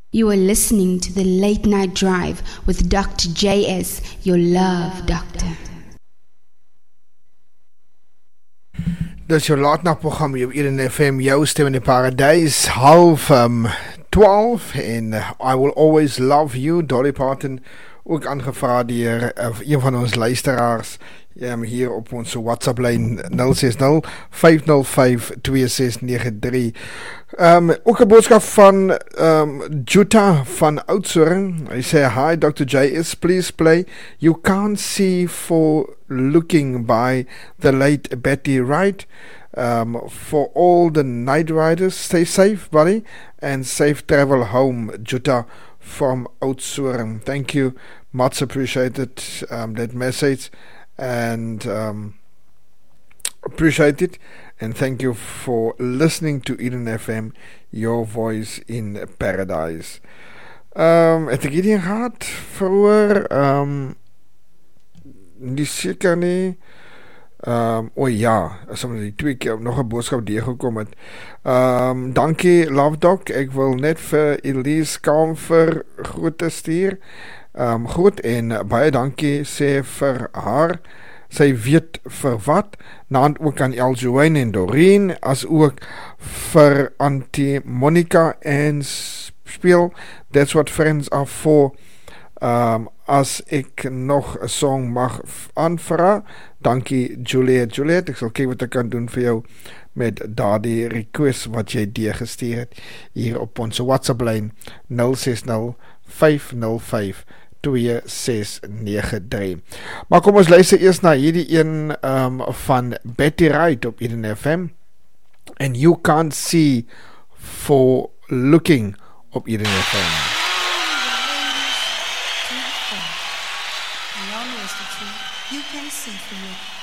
You are listening to the Late Night Drive with Dr. JS, your love doctor. Dis jou laatnagprogram hier op Eden FM, jou stem in die paradijs, 11:30 en I Will Always Love You, Dolly Parton, ook aangevra deur een van ons luisteraars hier op ons WhatsApp-lyn 060-505-2693. Ook 'n boodskap van Jutta van Oudtshoorn. Hy sê, "Hi Dr. JS, please play You Can't See for Looking by the late Betty Wright. For all the night riders, stay safe, buddy, and safe travel home, Jutta from Oudtshoorn." Thank you, much appreciated that message, and appreciate it, and thank you for listening to Eden FM, your voice in paradise. Het ek hierdie gehad vroeër, nie seker nie. Ja, as ons die 2 keer nog 'n boodskap deurgekom het. Dankie Love Doc, ek wil net vir Elise Kamfer groete stuur. Goed, en baie dankie sê vir haar. Sy weet vir wat, naand ook aan Eljoine en Doreen, as ook vir Auntie Monica en speel That's What Friends Are For. As ek nog 'n song mag aanvra, dankie Juliet, ek sal kyk wat ek kan doen vir jou met daardie request wat jy deurgestuur het hier op ons WhatsApp-lyn 060-505-2693. Maar kom ons luister eers na hierdie een van Betty Wright op Eden FM, and You Can't See for Looking op Eden FM. You can see for me.